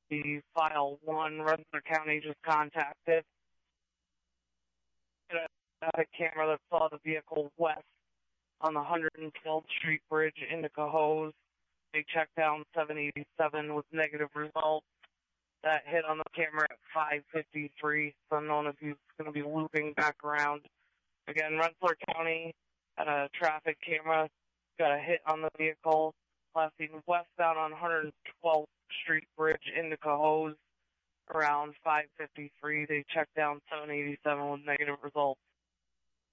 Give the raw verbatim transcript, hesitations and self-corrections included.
the file one, Rensselaer County just contacted a traffic camera that saw the vehicle west on the one hundred twelfth Street Bridge into Cohoes. They checked down seven eighty-seven with negative results. That hit on the camera at five fifty-three, so unknown if he's going to be looping back around. Again, Rensselaer County had a traffic camera, got a hit on the vehicle, passing westbound on one hundred twelfth Street Bridge into Cohoes around five fifty-three. They checked down seven eighty-seven with negative results.